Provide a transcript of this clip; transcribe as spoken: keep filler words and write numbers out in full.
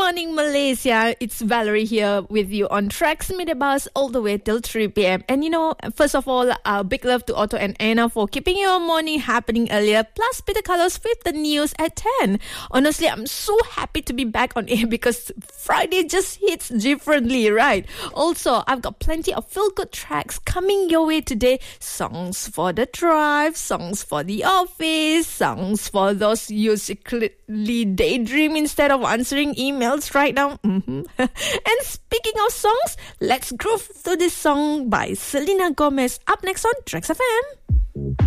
morning, Malaysia. It's Valerie here with you on Tracks Media Bus all the way till three p.m. And you know, first of all, uh, big love to Otto and Anna for keeping your morning happening earlier. Plus, Peter Carlos with the news at ten. Honestly, I'm so happy to be back on air because Friday just hits differently, right? Also, I've got plenty of feel-good tracks coming your way today. Songs for the drive, songs for the office, songs for those you secretly daydream instead of answering emails right now. Mm-hmm. And speaking of songs, let's groove to this song by Selena Gomez up next on Tracks F M.